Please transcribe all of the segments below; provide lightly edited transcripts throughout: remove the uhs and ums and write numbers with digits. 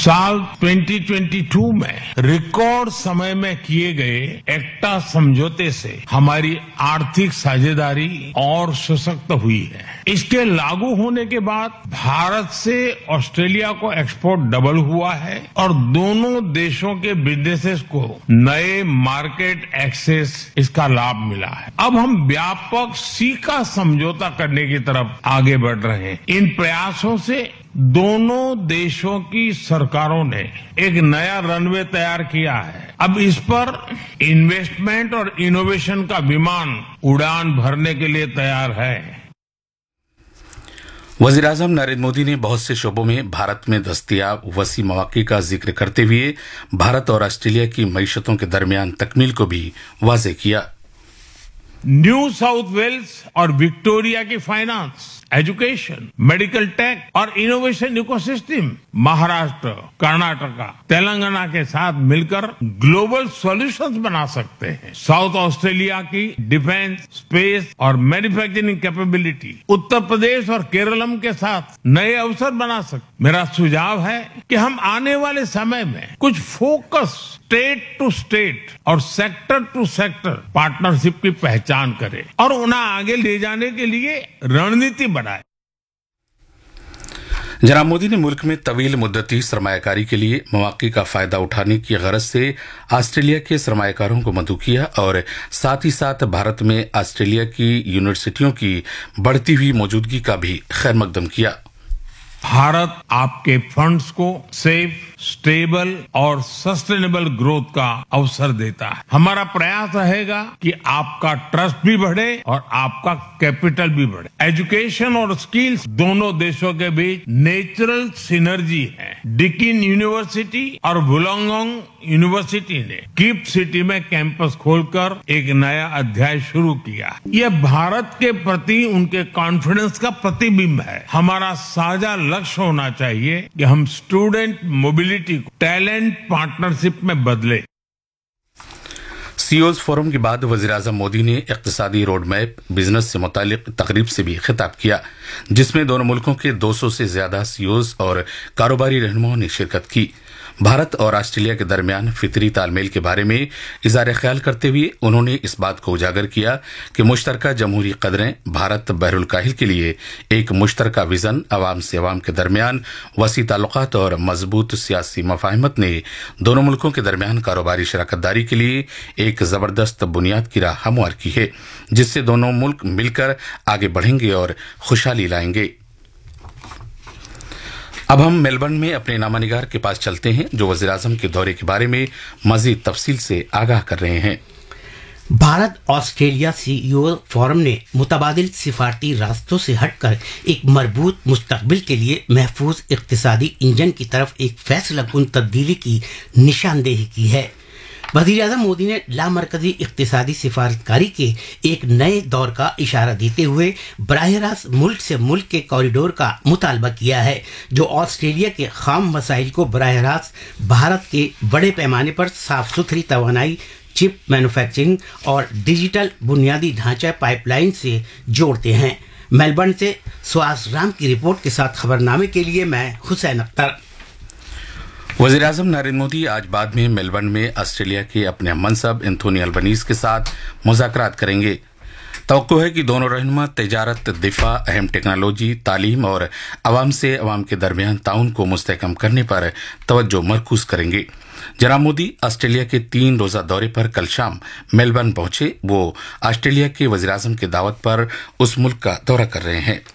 साल 2022 में रिकॉर्ड समय में किए गए एक्टा समझौते से हमारी आर्थिक साझेदारी और सशक्त हुई है। इसके लागू होने के बाद भारत से ऑस्ट्रेलिया को एक्सपोर्ट डबल हुआ है और दोनों देशों के बिजनेसेस को नए मार्केट एक्सेस इसका लाभ मिला है। अब हम व्यापक सीका समझौता करने की तरफ आगे बढ़ रहे हैं। इन प्रयासों से दोनों देशों की सरकारों ने एक नया रनवे तैयार किया है। अब इस पर इन्वेस्टमेंट और इनोवेशन का विमान उड़ान भरने के लिए तैयार है। वज़ीर-ए-आज़म नरेंद्र मोदी ने बहुत से शोबों में भारत में दस्तयाब वसी मौके का जिक्र करते हुए भारत और ऑस्ट्रेलिया की मईशतों के दरमियान तकमील को भी वाज़ेह किया। न्यू साउथ वेल्स और विक्टोरिया की फाइनेंस, एजुकेशन, मेडिकल टेक और इनोवेशन इकोसिस्टम महाराष्ट्र, कर्नाटका, तेलंगाना के साथ मिलकर ग्लोबल सॉल्यूशंस बना सकते हैं। साउथ ऑस्ट्रेलिया की डिफेंस, स्पेस और मैन्युफैक्चरिंग कैपेबिलिटी उत्तर प्रदेश और केरलम के साथ नए अवसर बना सकते। मेरा सुझाव है कि हम आने वाले समय में कुछ फोकस स्टेट टू स्टेट और सेक्टर टू सेक्टर पार्टनरशिप की पहचान करें और उन्हें आगे ले जाने के लिए रणनीति बनाए। जनाब मोदी ने मुल्क में तवील मुद्दती सरमायाकारी के लिए मौके का फायदा उठाने की गरज से ऑस्ट्रेलिया के सरमायाकारों को मदऊ किया और साथ ही साथ भारत में ऑस्ट्रेलिया की यूनिवर्सिटियों की बढ़ती हुई मौजूदगी का भी खैर मकदम किया। भारत आपके फंड्स को सेफ, स्टेबल और सस्टेनेबल ग्रोथ का अवसर देता है। हमारा प्रयास रहेगा कि आपका ट्रस्ट भी बढ़े और आपका कैपिटल भी बढ़े। एजुकेशन और स्किल्स दोनों देशों के बीच नेचुरल सिनर्जी है। डिकिन यूनिवर्सिटी और वुलंगडोंग यूनिवर्सिटी ने गिफ्ट सिटी में कैंपस खोलकर एक नया अध्याय शुरू किया। यह भारत के प्रति उनके कॉन्फिडेंस का प्रतिबिंब है। हमारा साझा लक्ष्य होना चाहिए कि हम स्टूडेंट मोबिलिटी को टैलेंट पार्टनरशिप में बदले। सीईओज फोरम के बाद वज़ीर-ए-आज़म मोदी ने इक्तिसादी रोड मैप बिजनेस से मुतालिक तकरीब से भी खिताब किया, जिसमें दोनों मुल्कों के 200 से ज्यादा सीईओज और कारोबारी रहनुमाओं ने शिरकत की। भारत और ऑस्ट्रेलिया के दरमियान फितरी तालमेल के बारे में इज़हार ख्याल करते हुए उन्होंने इस बात को उजागर किया कि मुश्तरका जमहूरी कदरें भारत बहरुल काहिल के लिए एक मुश्तरका विजन, अवाम से अवाम के दरमियान वसी ताल्लुकात और मजबूत सियासी मफाहिमत ने दोनों मुल्कों के दरमियान कारोबारी शराकतदारी के लिए एक जबरदस्त बुनियाद की राह हमवार की है, जिससे दोनों मुल्क मिलकर आगे बढ़ेंगे और खुशहाली लाएंगे। अब हम मेलबर्न में अपने नामानिगार के पास चलते हैं, जो वज़ीर-ए-आज़म के दौरे के बारे में मजीद तफसील से आगाह कर रहे हैं। भारत ऑस्ट्रेलिया सीईओ फोरम ने मुतबादिल सिफारती रास्तों से हटकर एक मजबूत मुस्तकबिल के लिए महफूज इक्तिसादी इंजन की तरफ एक फैसलाकुन तब्दीली की निशानदेही की है। वज़ीर-ए-आज़म मोदी ने लामरकजी इक्तिसादी सिफारतकारी के एक नए दौर का इशारा देते हुए बराह रास्त मुल्क से मुल्क के कॉरिडोर का मुतालबा किया है, जो ऑस्ट्रेलिया के खाम वसाइल को बराह रास्त भारत के बड़े पैमाने पर साफ सुथरी तवानाई, चिप मैन्युफैक्चरिंग और डिजिटल बुनियादी ढांचा पाइपलाइन से जोड़ते हैं। मेलबर्न से सुहास राम की रिपोर्ट के साथ खबरनामे के लिए मैं हुसैन अख्तर। वज़ीर-ए-आज़म नरेंद्र मोदी आज बाद में मेलबर्न में ऑस्ट्रेलिया के अपने हममनसब एंथोनी अल्बनीज़ के साथ मुज़ाकरात करेंगे। तवक्को है कि दोनों रहनुमा तजारत, दिफा, अहम टेक्नोलॉजी, तालीम और अवाम से अवाम के दरमियान ताउन को मुस्तहकम करने पर तवज्जो मरकूज करेंगे। जनाब मोदी ऑस्ट्रेलिया के 3 रोजा दौरे पर कल शाम मेलबर्न पहुंचे। वो ऑस्ट्रेलिया के वज़ीर-ए-आज़म की दावत पर उस मुल्क का दौरा कर रहे हैं।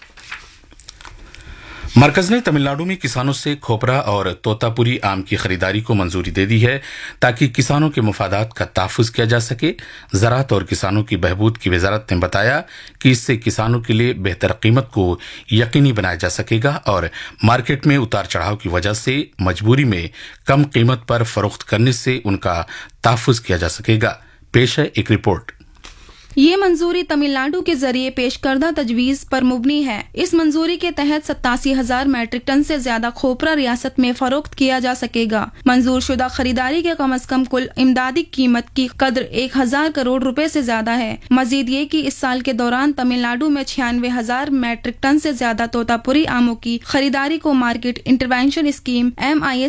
मरकज ने तमिलनाडु में किसानों से खोपरा और तोतापुरी आम की खरीदारी को मंजूरी दे दी है, ताकि किसानों के मफादात का तहफ़्फ़ुज़ किया जा सके। ज़राअत और किसानों की बहबूद की वजारत ने बताया कि इससे किसानों के लिए बेहतर कीमत को यकीनी बनाया जा सकेगा और मार्केट में उतार चढ़ाव की वजह से मजबूरी में कम कीमत पर फरोख्त करने से उनका तहफ़्फ़ुज़ किया जा सकेगा। पेश है एक रिपोर्ट। ये मंजूरी तमिलनाडु के जरिए पेश करदा तजवीज पर मुबनी है। इस मंजूरी के तहत 87,000 मैट्रिक टन से ज्यादा खोपरा रियासत में फरोख्त किया जा सकेगा। मंजूर शुदा खरीदारी के कम अज कम कुल इमदादी कीमत की कदर 1,000 करोड़ रुपए से ज्यादा है। मजीद ये कि इस साल के दौरान तमिलनाडु में 96,000 मैट्रिक टन से ज्यादा तोतापुरी आमों की खरीदारी को मार्केट इंटरवेंशन स्कीम MIS